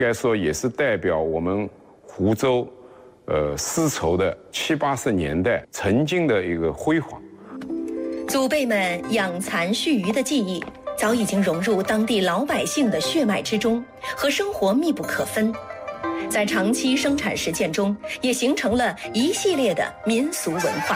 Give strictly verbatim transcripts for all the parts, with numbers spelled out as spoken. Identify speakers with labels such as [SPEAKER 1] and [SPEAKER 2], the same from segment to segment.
[SPEAKER 1] 应该说也是代表我们湖州，呃丝绸的七八十年代曾经的一个辉煌。
[SPEAKER 2] 祖辈们养蚕蓄渔的技艺，早已经融入当地老百姓的血脉之中，和生活密不可分。在长期生产实践中，也形成了一系列的民俗文化。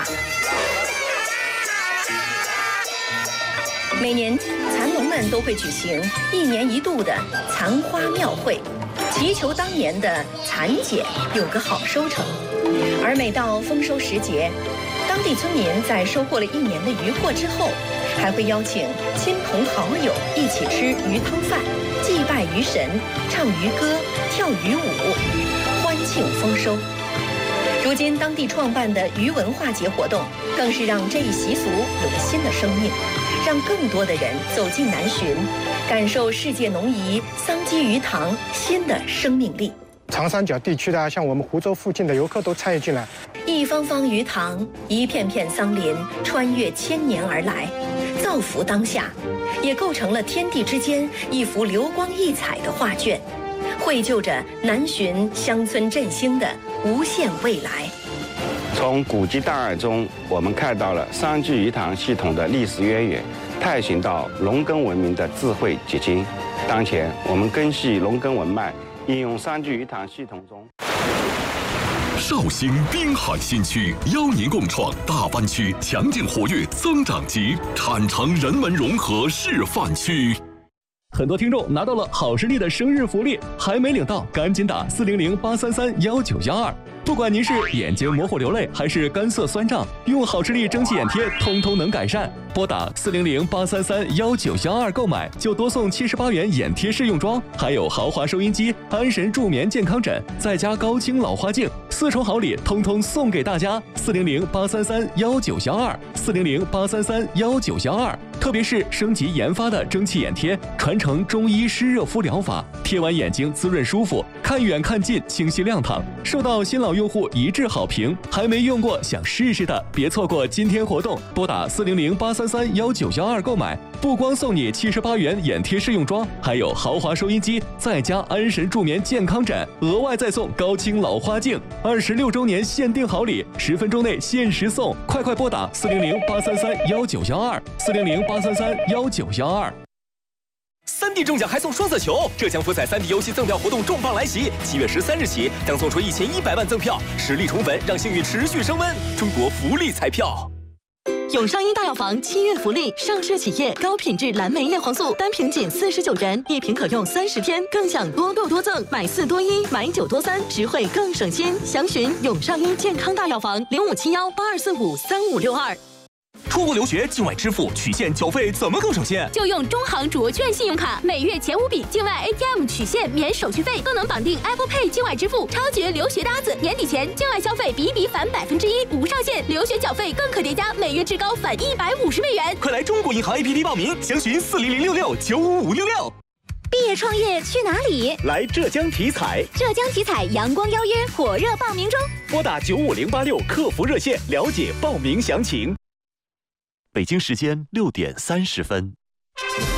[SPEAKER 2] 每年，蚕农们都会举行一年一度的蚕花庙会，祈求当年的蚕茧有个好收成。而每到丰收时节，当地村民在收获了一年的渔获之后，还会邀请亲朋好友一起吃鱼汤饭，祭拜鱼神，唱渔歌，跳渔舞，欢庆丰收。如今，当地创办的渔文化节活动，更是让这一习俗有了新的生命，让更多的人走进南浔，感受世界农渔桑基鱼塘新的生命力。
[SPEAKER 3] 长三角地区的，像我们湖州附近的游客都参与进来。
[SPEAKER 2] 一方方鱼塘，一片片桑林，穿越千年而来，造福当下，也构成了天地之间一幅流光溢彩的画卷，绘就着南浔乡村振兴的无限未来。
[SPEAKER 4] 从古籍档案中，我们看到了桑基鱼塘系统的历史渊源，探寻到农耕文明的智慧结晶。当前，我们根系农耕文脉，应用桑基鱼塘系统中。
[SPEAKER 5] 绍兴滨海新区邀您共创大湾区强劲活跃增长极产城人文融合示范区。
[SPEAKER 6] 很多听众拿到了好视力的生日福利，还没领到，赶紧打四零零八三三幺九幺二。不管您是眼睛模糊流泪，还是干涩酸胀，用好视力蒸汽眼贴，通通能改善。拨打四零零八三三幺九幺二购买，就多送七十八元眼贴试用装，还有豪华收音机、安神助眠健康枕，再加高清老花镜，四重好礼，通通送给大家。四零零八三三幺九幺二，四零零八三三幺九幺二。特别是升级研发的蒸汽眼贴，传承中医湿热敷疗法，贴完眼睛滋润舒服，看远看近清晰亮堂，受到新老用户一致好评。还没用过想试试的，别错过今天活动，拨打四零零八三三幺九幺二购买，不光送你七十八元眼贴试用装，还有豪华收音机，再加安神助眠健康枕，额外再送高清老花镜。二十六周年限定好礼，十分钟内限时送，快快拨打四零零八三三幺九幺二，四零零八三三幺九幺二。
[SPEAKER 7] 三 D 中奖还送双色球，浙江福彩三 D 游戏赠票活动重磅来袭，七月十三日起将送出一千一百万赠票，实力宠粉，让幸运持续升温。中国福利彩票。
[SPEAKER 8] 永上医大药房七月福利，上市企业高品质蓝莓叶黄素单瓶仅四十九元，一瓶可用三十天，更享多购多赠，买四多一，买九多三，实惠更省心。详询永上医健康大药房零五七幺八二四五三五六二。
[SPEAKER 7] 出国留学境外支付取现缴费怎么更省心？
[SPEAKER 9] 就用中行卓券信用卡，每月前五笔境外 A T M 取现免手续费，更能绑定 Apple Pay 境外支付，超绝留学搭子。年底前境外消费比比返百分之一，无上限；留学缴费更可叠加，每月至高返一百五十美元。
[SPEAKER 7] 快来中国银行 A P P 报名，详询四零零六六九五五六六。
[SPEAKER 9] 毕业创业去哪里？
[SPEAKER 7] 来浙江体彩，
[SPEAKER 9] 浙江体彩阳光邀约火热报名中，
[SPEAKER 7] 拨打九五零八六客服热线了解报名详情。
[SPEAKER 5] 北京时间六点三十分。